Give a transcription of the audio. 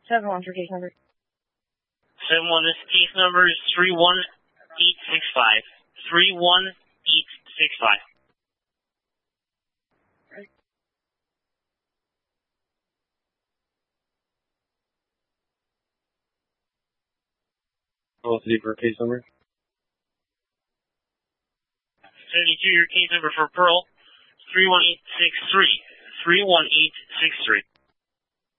7-1 for case number. 7-1, this case number is 31865. 31865. Right. Velocity for case number. 72, your case number for Pearl, 31863. 31863.